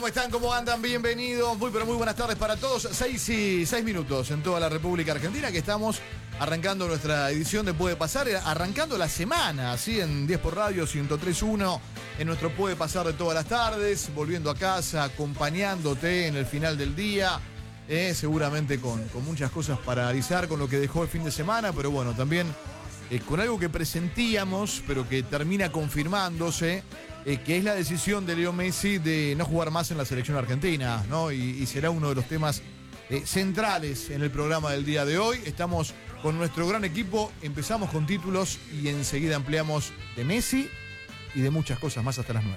¿Cómo están? ¿Cómo andan? Bienvenidos. Muy buenas tardes para todos. 6 minutos en toda la República Argentina, que estamos arrancando nuestra edición de Puede Pasar, arrancando la semana, así en 10 por Radio, 103.1, en nuestro Puede Pasar de todas las tardes, volviendo a casa, acompañándote en el final del día, seguramente con muchas cosas para analizar con lo que dejó el fin de semana, pero bueno, también con algo que presentíamos, pero que termina confirmándose, que es la decisión de Leo Messi de no jugar más en la selección argentina, ¿no? Y será uno de los temas centrales en el programa del día de hoy. Estamos con nuestro gran equipo, empezamos con títulos y enseguida ampliamos de Messi y de muchas cosas más hasta las 9.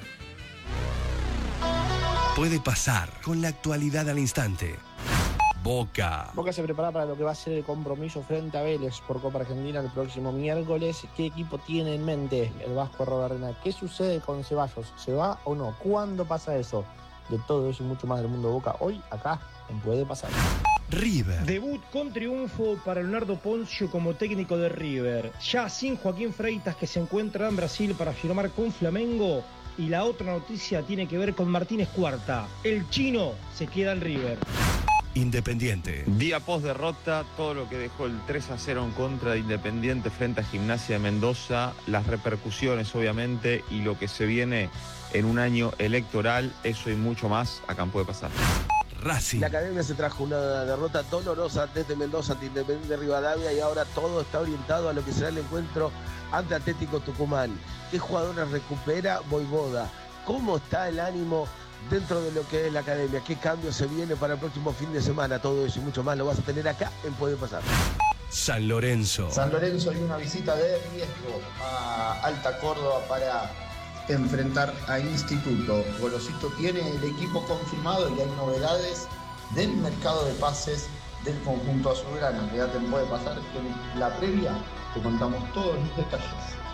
Puede pasar con la actualidad al instante. Boca se prepara para lo que va a ser el compromiso frente a Vélez por Copa Argentina el próximo miércoles. ¿Qué equipo tiene en mente el Vasco Arrobarrena? ¿Qué sucede con Ceballos? ¿Se va o no? ¿Cuándo pasa eso? De todo eso y mucho más del mundo Boca hoy, acá, en Puede Pasar. River. Debut con triunfo para Leonardo Poncio como técnico de River. Ya sin Joaquín Freitas, que se encuentra en Brasil para firmar con Flamengo. Y la otra noticia tiene que ver con Martínez Cuarta. El chino se queda en River. Independiente. Día post derrota, todo lo que dejó el 3-0 en contra de Independiente frente a Gimnasia de Mendoza, las repercusiones obviamente y lo que se viene en un año electoral, eso y mucho más, acá en Puede Pasar. Racing. La academia se trajo una derrota dolorosa desde Mendoza ante Independiente de Rivadavia y ahora todo está orientado a lo que será el encuentro ante Atlético Tucumán. ¿Qué jugadores recupera Voivoda? ¿Cómo está el ánimo dentro de lo que es la academia? ¿Qué cambio se viene para el próximo fin de semana? Todo eso y mucho más lo vas a tener acá en Puede Pasar. San Lorenzo. San Lorenzo y una visita de riesgo a Alta Córdoba para enfrentar a Instituto. Gorosito tiene el equipo confirmado y hay novedades del mercado de pases del conjunto azulgrana. Quédate en Puede Pasar, que en la previa te contamos todos los detalles.